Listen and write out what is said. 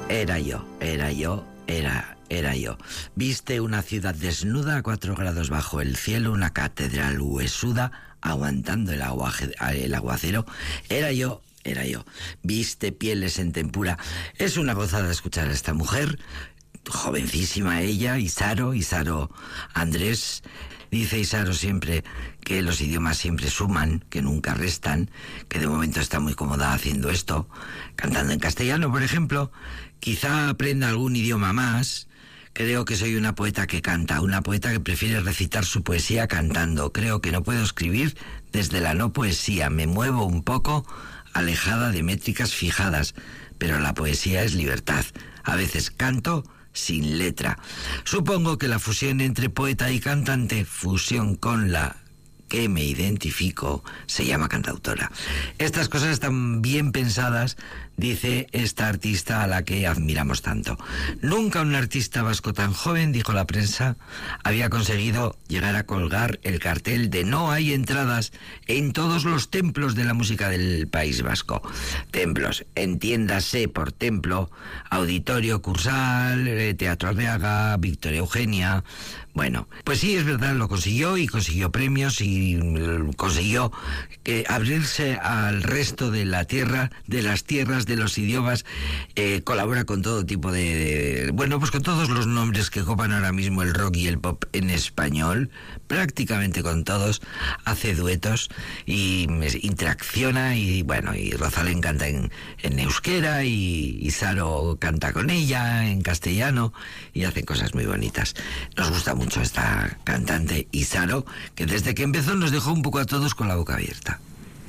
Era yo. Viste una ciudad desnuda a 4 grados bajo el cielo, una catedral huesuda aguantando el aguacero. Era yo. Viste pieles en tempura. Es una gozada escuchar a esta mujer, jovencísima ella, Isaro Andrés. Dice Isaro siempre que los idiomas siempre suman, que nunca restan, que de momento está muy cómoda haciendo esto, cantando en castellano, por ejemplo. Quizá aprenda algún idioma más. Creo que soy una poeta que canta, una poeta que prefiere recitar su poesía cantando. Creo que no puedo escribir desde la no poesía. Me muevo un poco alejada de métricas fijadas, pero la poesía es libertad. A veces canto sin letra. Supongo que la fusión entre poeta y cantante, fusión con la que me identifico, se llama cantautora. Estas cosas están bien pensadas, dice esta artista a la que admiramos tanto. Nunca un artista vasco tan joven, dijo la prensa, había conseguido llegar a colgar el cartel de no hay entradas en todos los templos de la música del País Vasco. Templos, entiéndase por templo, Auditorio Cursal, Teatro Arriaga, Victoria Eugenia. Bueno, pues sí, es verdad, lo consiguió y consiguió premios y consiguió abrirse al resto de la tierra, de las tierras, de los idiomas. Colabora con todo tipo pues con todos los nombres que copan ahora mismo el rock y el pop en español, prácticamente con todos. Hace duetos y interacciona y Rosalén canta en euskera y Saro canta con ella en castellano y hacen cosas muy bonitas. Nos gusta mucho esta cantante Isaro, que desde que empezó nos dejó un poco a todos con la boca abierta.